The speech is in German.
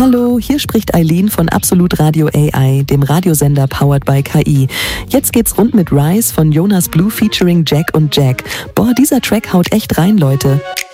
Hallo, hier spricht Eileen von Absolut Radio AI, dem Radiosender powered by KI. Jetzt geht's rund mit Rise von Jonas Blue featuring Jack und Jack. Boah, dieser Track haut echt rein, Leute.